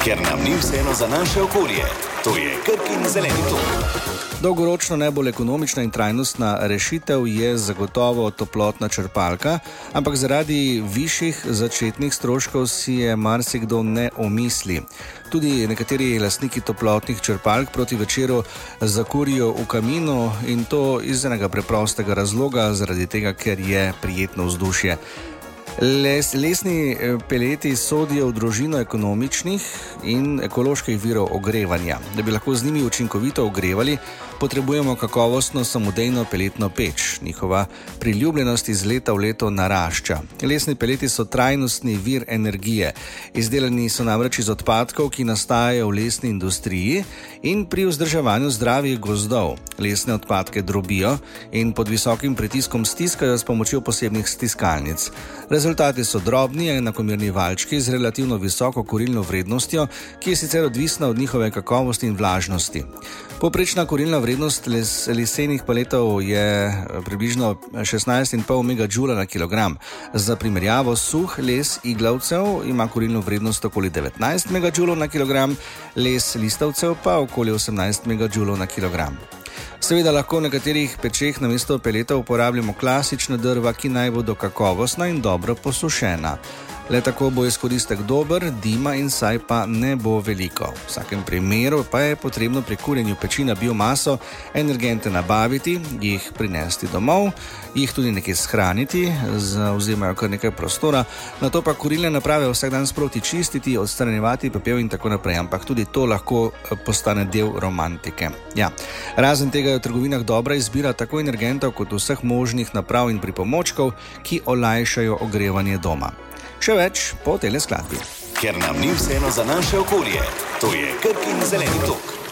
ker nam ni vseeno za naše okolje. To je Krkin zeleni tok. Dolgoročno najbolj ekonomična in trajnostna rešitev je zagotovo toplotna črpalka, ampak zaradi višjih začetnih stroškov si je marsikdo ne omisli. Tudi nekateri lastniki toplotnih črpalk proti večeru zakurijo v kaminu in to iz enega preprostega razloga, zaradi tega, ker je prijetno vzdušje. Lesni peleti sodijo v družino ekonomičnih in ekoloških virov ogrevanja. Da bi lahko z njimi učinkovito ogrevali, potrebujemo kakovostno samodejno peletno peč. Njihova priljubljenost iz leta v leto narašča. Lesni peleti so trajnostni vir energije. Izdelani so namreč iz odpadkov, ki nastajajo v lesni industriji in pri vzdrževanju zdravih gozdov. Lesne odpadke drobijo in pod visokim pritiskom stiskajo s pomočjo posebnih stiskalnic. Rezultati so drobni, enakomerni valčki z relativno visoko kurilno vrednostjo, ki je sicer odvisna od njihove kakovosti in vlažnosti. Povprečna kurilna vrednost lesenih peletov je približno 16,5 megadžula na kilogram. Za primerjavo, suh les iglavcev ima kurilno vrednost okoli 19 megadžulov na kilogram, les listavcev pa okoli 18 megadžulov na kilogram. Seveda lahko v nekaterih pečeh namesto peletov uporabljamo klasična drva, ki naj bodo kakovostna in dobro posušena. Le tako bo izkoristek dober, dima in saj pa ne bo veliko. V vsakem primeru pa je potrebno pri kurjenju peči na biomaso energente nabaviti, jih prinesti domov, jih tudi nekje shraniti, vzemajo kar nekaj prostora, nato pa kurilne naprave vsak dan sproti čistiti, odstranjevati pepel in tako naprej, ampak tudi to lahko postane del romantike. Ja. Razen tega je v trgovinah dobra izbira tako energentov kot vseh možnih naprav in pripomočkov, ki olajšajo ogrevanje doma. Še več po tele skladbi. Ker nam ni vseeno za naše okolje. To je Krkin zeleni tok.